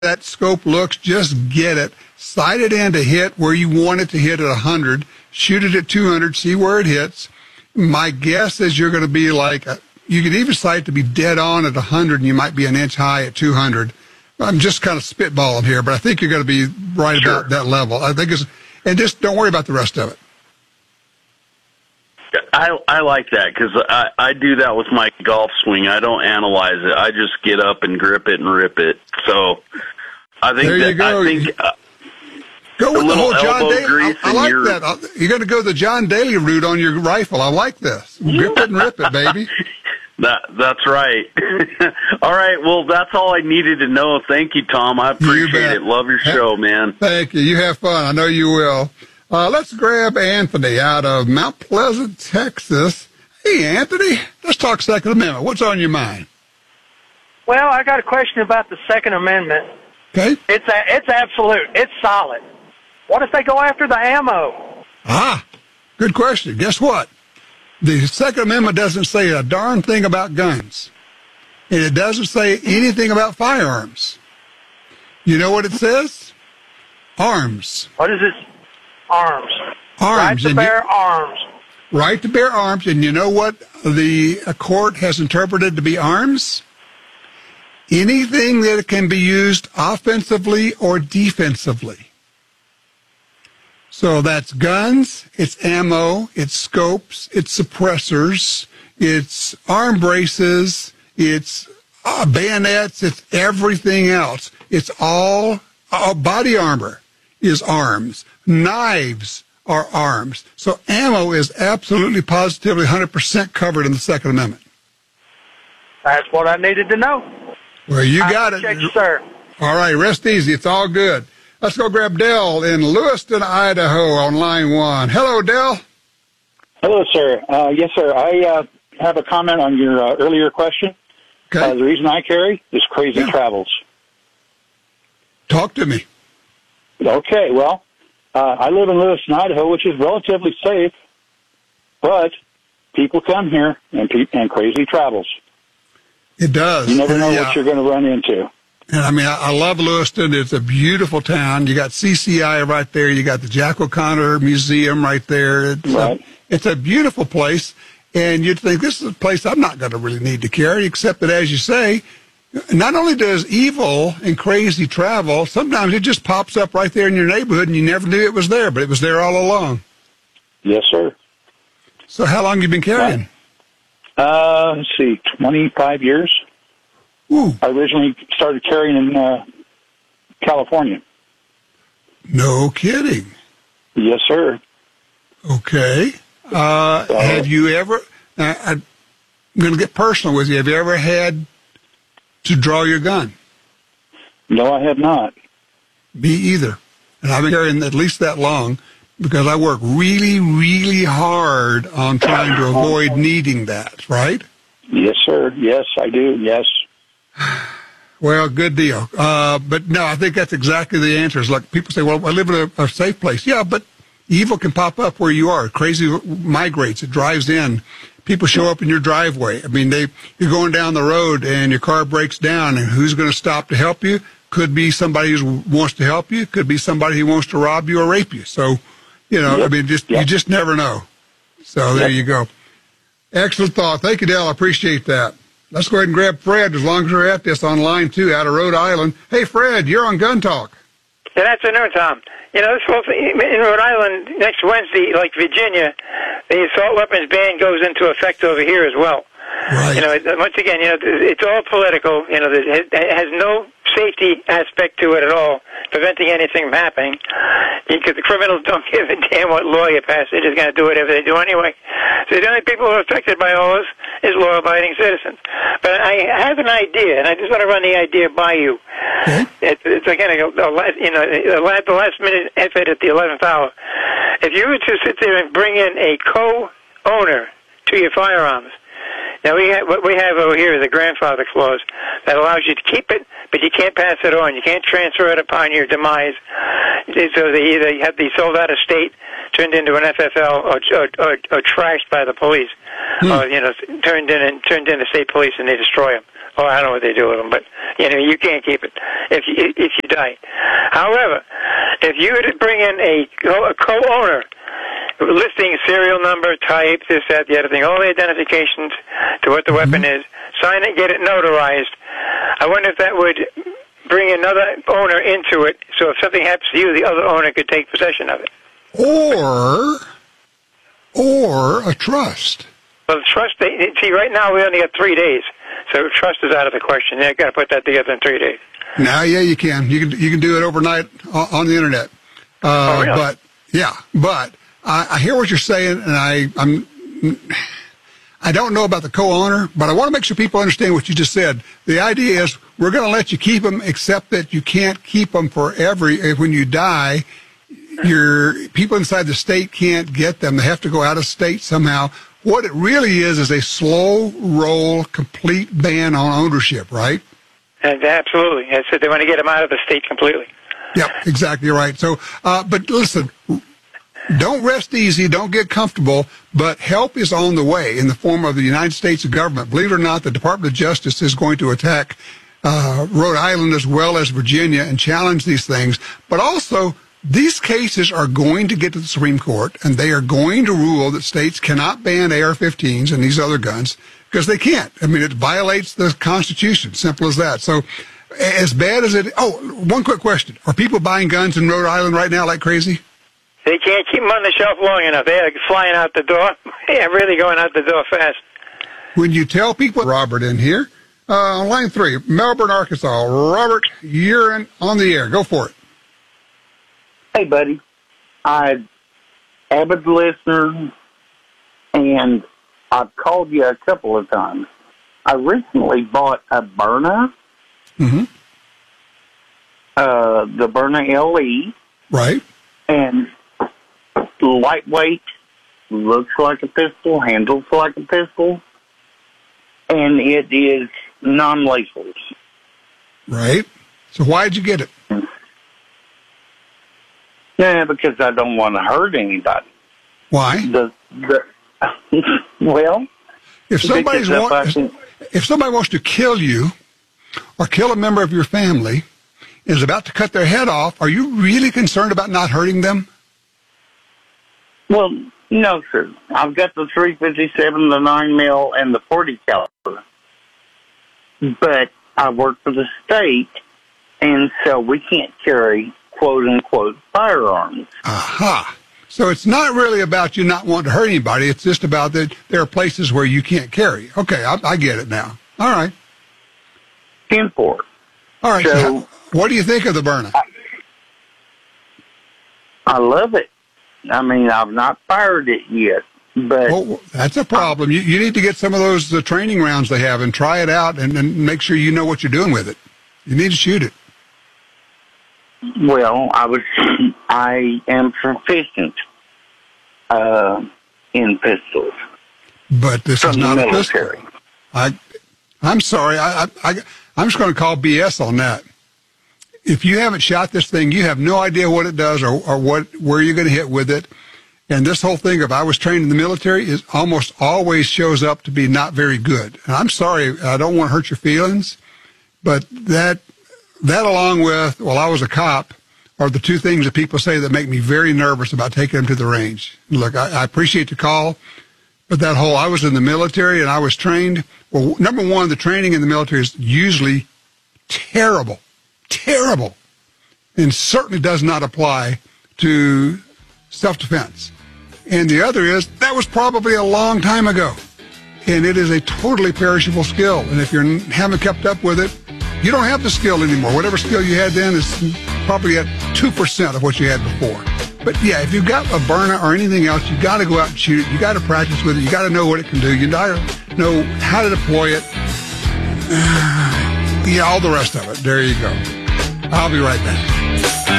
that scope looks, just get it. Sight it in to hit where you want it to hit at 100. Shoot it at 200, see where it hits. My guess is you're going to be like, you could even sight to be dead on at 100, and you might be an inch high at 200. I'm just kind of spitballing here, but I think you're going to be right about that level. I think and just don't worry about the rest of it. I like that because I do that with my golf swing. I don't analyze it. I just get up and grip it and rip it. So I think there you go. Go with the whole John Daly. I like that. You're going to go the John Daly route on your rifle. I like this. Grip it and rip it, baby. That's right. All right. Well, that's all I needed to know. Thank you, Tom. I appreciate it. Love your show, man. Thank you. You have fun. I know you will. Let's grab Anthony out of Mount Pleasant, Texas. Hey, Anthony, let's talk Second Amendment. What's on your mind? Well, I got a question about the Second Amendment. Okay. It's absolute. It's solid. What if they go after the ammo? Good question. Guess what? The Second Amendment doesn't say a darn thing about guns. And it doesn't say anything about firearms. You know what it says? Arms. What is it? Arms. Arms. Right to bear arms. Right to bear arms. And you know what the court has interpreted to be arms? Anything that can be used offensively or defensively. So that's guns, it's ammo, it's scopes, it's suppressors, it's arm braces, it's bayonets, it's everything else. It's all body armor is arms. Knives are arms. So ammo is absolutely, positively 100% covered in the Second Amendment. That's what I needed to know. Well, you got it. Check, sir. All right, rest easy. It's all good. Let's go grab Dell in Lewiston, Idaho on line 1. Hello, Dell. Hello, sir. Yes, sir. I have a comment on your earlier question. Okay. The reason I carry is crazy travels. Talk to me. Okay, well, I live in Lewiston, Idaho, which is relatively safe, but people come here and crazy travels. It does. You never know what you're going to run into. And I mean, I love Lewiston. It's a beautiful town. You got CCI right there. You got the Jack O'Connor Museum right there. It's a beautiful place. And you'd think this is a place I'm not going to really need to carry, except that, as you say, not only does evil and crazy travel, sometimes it just pops up right there in your neighborhood and you never knew it was there, but it was there all along. Yes, sir. So how long have you been carrying? Let's see, 25 years. Ooh. I originally started carrying in California. No kidding. Yes, sir. Okay. Have you ever, I'm going to get personal with you, have you ever had to draw your gun? No, I have not. Me either. And I've been carrying at least that long because I work really, really hard on trying to avoid needing that, right? Yes, sir. Yes, I do. Yes. Well, good deal. But no, I think that's exactly the answer. It's like people say, well, I live in a safe place. Yeah, but evil can pop up where you are. Crazy migrates. It drives in. People show up in your driveway. I mean, you're going down the road and your car breaks down, and who's going to stop to help you? Could be somebody who wants to help you. Could be somebody who wants to rob you or rape you. So, you know, I mean, you just never know. So there you go. Excellent thought. Thank you, Dale. I appreciate that. Let's go ahead and grab Fred, as long as we're at this, on line 2 out of Rhode Island. Hey, Fred, you're on Gun Talk. Good afternoon, Tom. You know, in Rhode Island, next Wednesday, like Virginia, the assault weapons ban goes into effect over here as well. Right. You know, once again, you know, it's all political. You know, it has no safety aspect to it at all, preventing anything from happening. Because the criminals don't give a damn what law you pass. They're just going to do whatever they do anyway. So the only people who are affected by all this is law-abiding citizens. But I have an idea, and I just want to run the idea by you. It's again, the last-minute effort at the 11th hour. If you were to sit there and bring in a co-owner to your firearms, now what we have over here is a grandfather clause that allows you to keep it, but you can't pass it on. You can't transfer it upon your demise. So they either have to be sold out of state, turned into an FFL, or trashed by the police, or turned into state police and they destroy them. Oh, I don't know what they do with them, but you can't keep it if you die. However, if you were to bring in a co-owner, listing serial number, type, this, that, the other thing, all the identifications to what the weapon is, sign it, get it notarized. I wonder if that would bring another owner into it, so if something happens to you, the other owner could take possession of it. Or a trust. Well, the trust, see, right now we only got 3 days, so trust is out of the question. You've got to put that together in 3 days. Now, yeah, you can. You can do it overnight on the internet. Oh, really? But I hear what you're saying, and I don't know about the co-owner, but I want to make sure people understand what you just said. The idea is we're going to let you keep them, except that you can't keep them forever. When you die, your people inside the state can't get them. They have to go out of state somehow. What it really is a slow roll, complete ban on ownership, right? And absolutely. I said they want to get them out of the state completely. Yep, exactly right. So, but listen, don't rest easy, don't get comfortable, but help is on the way in the form of the United States government. Believe it or not, the Department of Justice is going to attack Rhode Island as well as Virginia and challenge these things. But also, these cases are going to get to the Supreme Court, and they are going to rule that states cannot ban AR-15s and these other guns because they can't. I mean, it violates the Constitution. Simple as that. So, as bad as it... Oh, one quick question. Are people buying guns in Rhode Island right now like crazy? They can't keep them on the shelf long enough. They're flying out the door. They're really going out the door fast. When you tell people... Robert in here. On line 3, Melbourne, Arkansas. Robert, you're on the air. Go for it. Hey, buddy. I'm avid listener, and I've called you a couple of times. I recently bought a Byrna, the Byrna LE. Right. And lightweight, looks like a pistol, handles like a pistol, and it is non-lethal. Right. So why'd you get it? Yeah, because I don't want to hurt anybody. Why? Well, if somebody wants to kill you or kill a member of your family and is about to cut their head off, are you really concerned about not hurting them? Well, no, sir. I've got the 357, the 9mm, and the 40 caliber. But I work for the state, and so we can't carry quote-unquote firearms. Aha. So it's not really about you not wanting to hurt anybody. It's just about that there are places where you can't carry. Okay, I get it now. All right. 10-4. All right. So what do you think of the Byrna? I love it. I mean, I've not fired it yet, but... Well, that's a problem. You need to get some of those training rounds they have and try it out and make sure you know what you're doing with it. You need to shoot it. Well, I am proficient in pistols. But this is not a pistol. I'm sorry. I'm just going to call BS on that. If you haven't shot this thing, you have no idea what it does or where you're going to hit with it. And this whole thing of I was trained in the military is almost always shows up to be not very good. And I'm sorry, I don't want to hurt your feelings, but that along with, well, I was a cop, are the two things that people say that make me very nervous about taking them to the range. Look, I appreciate the call, but that whole I was in the military and I was trained. Well, number one, the training in the military is usually terrible, and certainly does not apply to self-defense. And the other is, that was probably a long time ago, and it is a totally perishable skill. And if you haven't kept up with it, you don't have the skill anymore. Whatever skill you had then is probably at 2% of what you had before. But yeah, if you've got a Byrna or anything else, you got to go out and shoot it. You got to practice with it. You got to know what it can do. You got to know how to deploy it. Yeah, all the rest of it. There you go. I'll be right back.